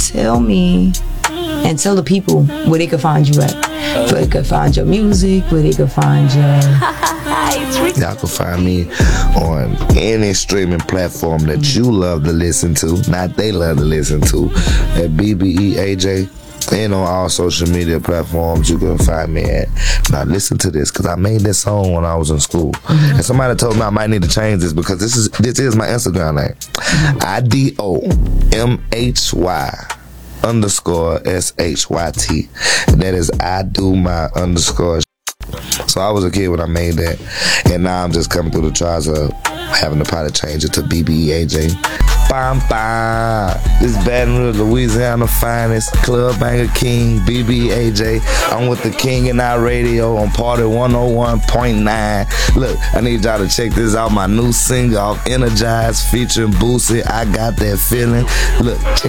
tell me and tell the people where they can find you at. Where they can find your music, where they can find your... Y'all can find me on any streaming platform that you love to listen to, not they love to listen to, at BBEAJ. And on all social media platforms you can find me at. Now listen to this, because I made this song when I was in school. And somebody told me I might need to change this, because this is my Instagram name. IDOMHY_SHYT. And that is I do my underscore. So I was a kid when I made that, and now I'm just coming through the trials of having to probably change it to BBEAJ. Bam, bam. This Baton Rouge, Louisiana finest, Club Banger King, BBEAJ. I'm with the King and I Radio on Party 101.9. Look, I need y'all to check this out. My new single off Energize featuring Boosie. I got that feeling. Look, check